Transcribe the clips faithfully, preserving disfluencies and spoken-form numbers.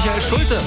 Michael Schulte.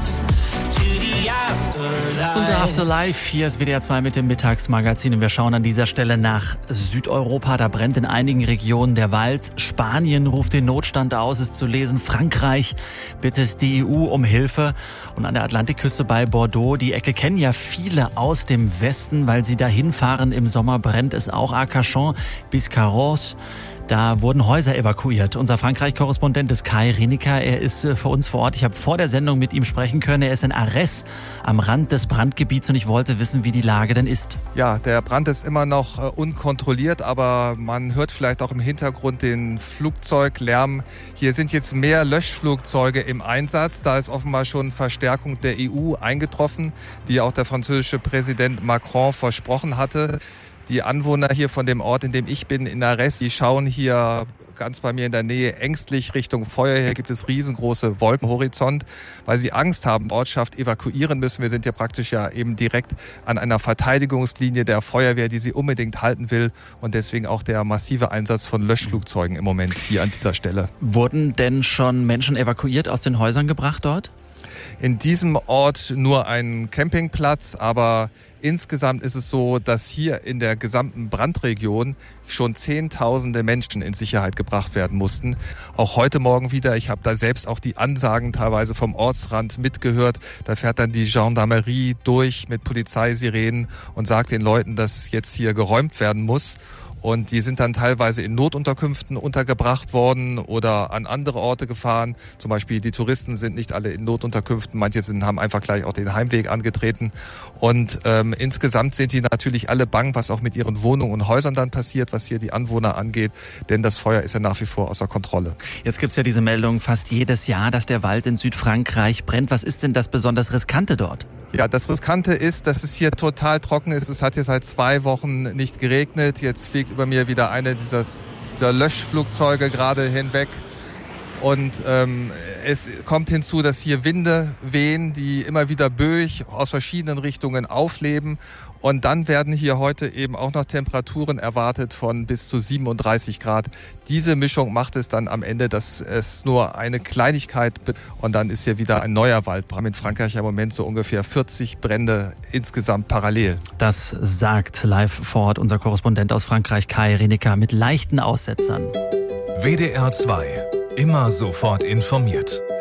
Unser Afterlife, hier ist W D R zwei mit dem Mittagsmagazin und wir schauen an dieser Stelle nach Südeuropa. Da brennt in einigen Regionen der Wald. Spanien ruft den Notstand aus, ist zu lesen. Frankreich bittet die E U um Hilfe. Und an der Atlantikküste bei Bordeaux, die Ecke kennen ja viele aus dem Westen, weil sie dahin fahren. Im Sommer brennt es auch. Arcachon bis Carros. Da wurden Häuser evakuiert. Unser Frankreich-Korrespondent ist Kai Rineker. Er ist für uns vor Ort. Ich habe vor der Sendung mit ihm sprechen können. Er ist in Arès am Rand des Brandgebiets und ich wollte wissen, wie die Lage denn ist. Ja, der Brand ist immer noch äh, unkontrolliert, aber man hört vielleicht auch im Hintergrund den Flugzeuglärm. Hier sind jetzt mehr Löschflugzeuge im Einsatz. Da ist offenbar schon Verstärkung der E U eingetroffen, die auch der französische Präsident Macron versprochen hatte. Die Anwohner hier von dem Ort, in dem ich bin, in Arès, die schauen hier ganz bei mir in der Nähe ängstlich Richtung Feuer. Hier gibt es riesengroße Wolken am Horizont, weil sie Angst haben, die Ortschaft evakuieren müssen. Wir sind ja praktisch ja eben direkt an einer Verteidigungslinie der Feuerwehr, die sie unbedingt halten will. Und deswegen auch der massive Einsatz von Löschflugzeugen im Moment hier an dieser Stelle. Wurden denn schon Menschen evakuiert, aus den Häusern gebracht dort? In diesem Ort nur ein Campingplatz, aber insgesamt ist es so, dass hier in der gesamten Brandregion schon Zehntausende Menschen in Sicherheit gebracht werden mussten. Auch heute Morgen wieder. Ich habe da selbst auch die Ansagen teilweise vom Ortsrand mitgehört. Da fährt dann die Gendarmerie durch mit Polizeisirenen und sagt den Leuten, dass jetzt hier geräumt werden muss. Und die sind dann teilweise in Notunterkünften untergebracht worden oder an andere Orte gefahren. Zum Beispiel die Touristen sind nicht alle in Notunterkünften. Manche sind, haben einfach gleich auch den Heimweg angetreten. Und ähm, insgesamt sind die natürlich alle bang, was auch mit ihren Wohnungen und Häusern dann passiert, was hier die Anwohner angeht. Denn das Feuer ist ja nach wie vor außer Kontrolle. Jetzt gibt's ja diese Meldung fast jedes Jahr, dass der Wald in Südfrankreich brennt. Was ist denn das besonders Riskante dort? Ja, das Riskante ist, dass es hier total trocken ist. Es hat hier seit zwei Wochen nicht geregnet. Jetzt fliegt über mir wieder eine dieser, dieser Löschflugzeuge gerade hinweg. Und ähm, es kommt hinzu, dass hier Winde wehen, die immer wieder böig aus verschiedenen Richtungen aufleben. Und dann werden hier heute eben auch noch Temperaturen erwartet von bis zu siebenunddreißig Grad. Diese Mischung macht es dann am Ende, dass es nur eine Kleinigkeit wird. Und dann ist hier wieder ein neuer Waldbrand. In Frankreich im Moment so ungefähr vierzig Brände insgesamt parallel. Das sagt live vor Ort unser Korrespondent aus Frankreich, Kai Rineker, mit leichten Aussetzern. W D R zwei. Immer sofort informiert.